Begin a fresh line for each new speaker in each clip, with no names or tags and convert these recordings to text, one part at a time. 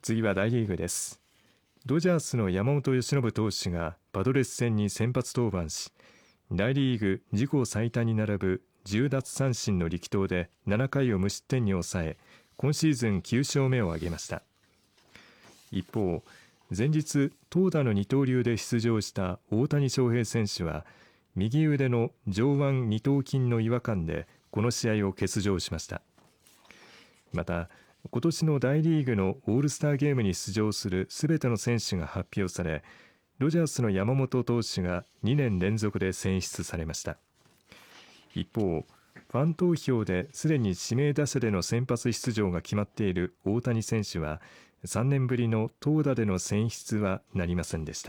次は大リーグです。ドジャースの山本由伸投手がパドレス戦に先発登板し、大リーグ自己最多に並ぶ10奪三振の力投で7回を無失点に抑え、今シーズン9勝目を挙げました。一方、前日投打の二刀流で出場した大谷翔平選手は右腕の上腕二頭筋の違和感でこの試合を欠場しました。また今年の大リーグのオールスターゲームに出場するすべての選手が発表され、ドジャースの山本投手が2年連続で選出されました。一方、ファン投票ですでに指名打者での先発出場が決まっている大谷選手は3年ぶりの投打での選出はなりませんでした。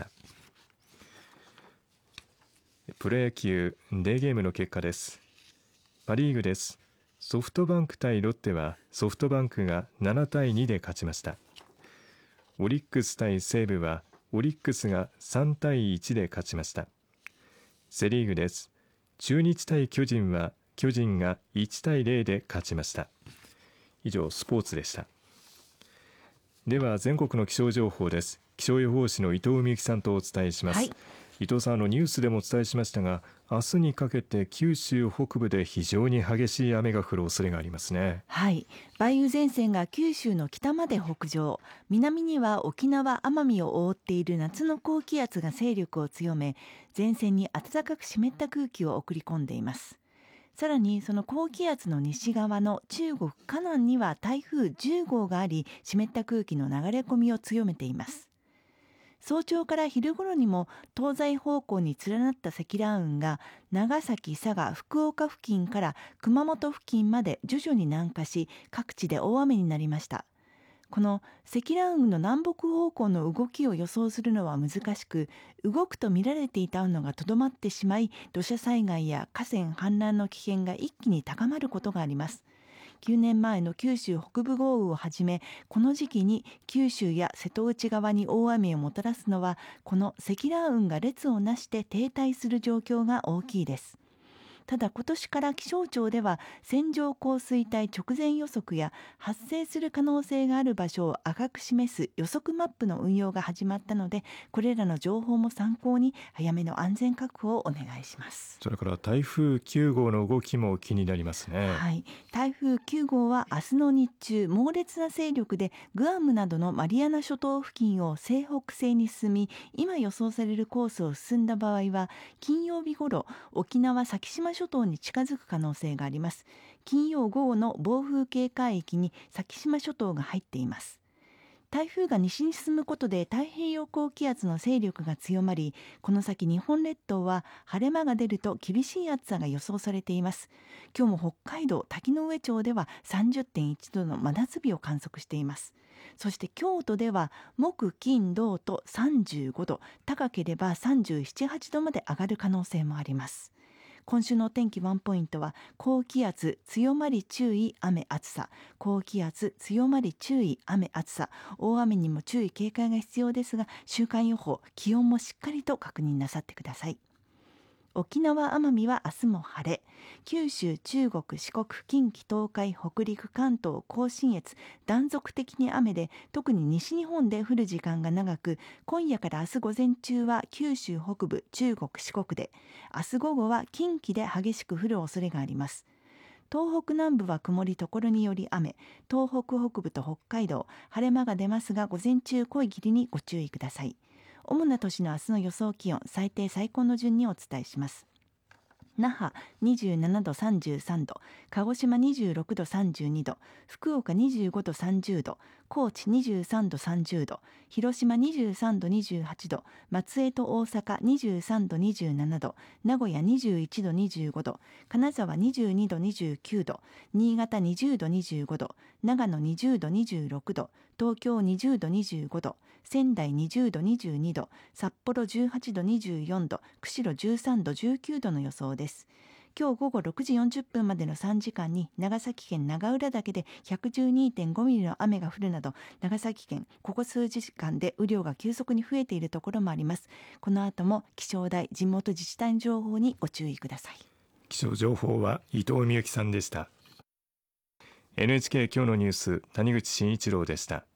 プロ野球デーゲームの結果です。パリーグです。ソフトバンク対ロッテはソフトバンクが7対2で勝ちました。オリックス対西武はオリックスが3対1で勝ちました。セリーグです。中日対巨人は巨人が1対0で勝ちました。以上スポーツでした。では全国の気象情報です。気象予報士の伊藤美幸さんとお伝えします。伊藤さん、ニュースでもお伝えしましたが、明日にかけて九州北部で非常に激しい雨が降る恐れがありますね。
はい、梅雨前線が九州の北まで北上、南には沖縄・奄美を覆っている夏の高気圧が勢力を強め、前線に暖かく湿った空気を送り込んでいます。さらにその高気圧の西側の中国河南には台風10号があり、湿った空気の流れ込みを強めています。早朝から昼頃にも東西方向に連なった積乱雲が長崎、佐賀、福岡付近から熊本付近まで徐々に南下し、各地で大雨になりました。この積乱雲の南北方向の動きを予想するのは難しく、動くと見られていたのがとどまってしまい、土砂災害や河川氾濫の危険が一気に高まることがあります。9年前の九州北部豪雨をはじめ、この時期に九州や瀬戸内側に大雨をもたらすのは、この積乱雲が列をなして停滞する状況が大きいです。ただ今年から気象庁では線状降水帯直前予測や発生する可能性がある場所を赤く示す予測マップの運用が始まったので、これらの情報も参考に早めの安全確保をお願いします。
それから台風9号の動きも気になりますね。
はい、台風9号は明日の日中猛烈な勢力でグアムなどのマリアナ諸島付近を西北西に進み、今予想されるコースを進んだ場合は金曜日ごろ沖縄先島諸島に近づく可能性があります。金曜午後の暴風警戒域に先島諸島が入っています。台風が西に進むことで太平洋高気圧の勢力が強まり、この先日本列島は晴れ間が出ると厳しい暑さが予想されています。今日も北海道滝上町では 30.1 度の真夏日を観測しています。そして京都では木金土と35度、高ければ37、8度まで上がる可能性もあります。今週のお天気ワンポイントは、高気圧強まり注意雨暑さ、高気圧強まり注意雨暑さ、大雨にも注意警戒が必要ですが、週間予報、気温もしっかりと確認なさってください。沖縄奄美は明日も晴れ、九州、中国、四国、近畿、東海、北陸、関東、甲信越、断続的に雨で、特に西日本で降る時間が長く、今夜から明日午前中は九州北部、中国、四国で、明日午後は近畿で激しく降る恐れがあります。東北南部は曇り所により雨、東北北部と北海道、晴れ間が出ますが午前中濃い霧にご注意ください。主な都市の明日の予想気温、最低最高の順にお伝えします。那覇27度33度、鹿児島26度32度、福岡25度30度、高知23度30度、広島23度28度、松江と大阪23度27度、名古屋21度25度、金沢22度29度、新潟20度25度、長野20度26度、東京20度25度、仙台20度22度、札幌18度24度、釧路13度19度の予想です。今日午後6時40分までの3時間に長崎県長浦岳で 112.5 ミリの雨が降るなど、長崎県ここ数時間で雨量が急速に増えているところもあります。この後も気象台、地元自治体の情報にご注意ください。
気象情報は伊藤美幸さんでした。NHK 今日のニュース、谷口真一郎でした。